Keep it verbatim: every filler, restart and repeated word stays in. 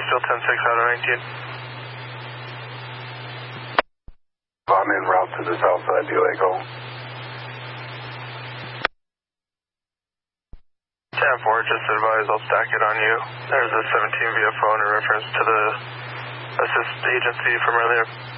still ten six out of nineteen. I'm en route to the south side, Diego. ten four, just advise I'll stack it on you. There's a seventeen via phone in reference to the assist agency from earlier.